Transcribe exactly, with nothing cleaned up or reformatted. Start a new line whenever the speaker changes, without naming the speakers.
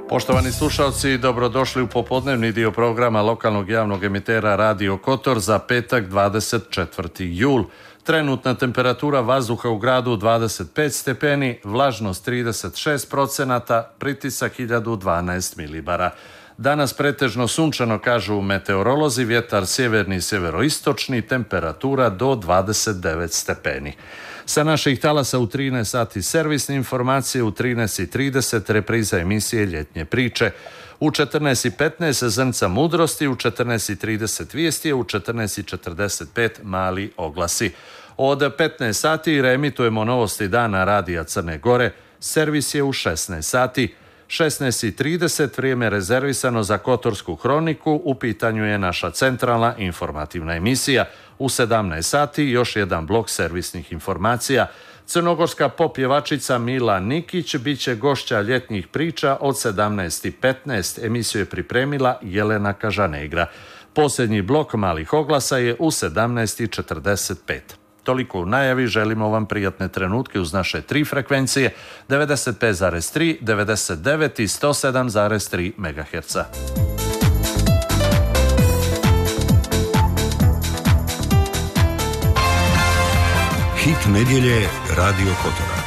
Poštovani slušalci, dobrodošli u popodnevni dio programa lokalnog javnog emitera Radio Kotor za petak dvadeset četvrti jul. Trenutna temperatura vazduha u gradu dvadeset pet stepeni, vlažnost trideset šest procenata, pritisak hiljadu dvanaest milibara. Danas pretežno sunčano, kažu meteorolozi, vjetar sjeverni i sjeveroistočni, temperatura do dvadeset devet stepeni. Sa naših talasa u trinaest sati servisne informacije, u trinaest i trideset repriza emisije Ljetnje priče, u četrnaest i petnaest zrnca mudrosti, u četrnaest i trideset vijesti, u četrnaest i četrdeset pet mali oglasi. Od petnaest sati reemitujemo novosti dana Radija Crne Gore, servis je u šesnaest sati. šesnaest i trideset vrijeme rezervisano za Kotorsku hroniku, u pitanju je naša centralna informativna emisija. U sedamnaest sati još jedan blok servisnih informacija. Crnogorska popjevačica Mila Nikić bit će gošća Ljetnjih priča od sedamnaest i petnaest. Emisiju je pripremila Jelena Kažanegra. Posljednji blok malih oglasa je u sedamnaest i četrdeset pet. Toliko u najavi, želimo vam prijatne trenutke uz naše tri frekvencije devedeset pet zarez tri, devedeset devet i sto sedam zarez tri megaherca.
Hit nedjelje Radio Kotora.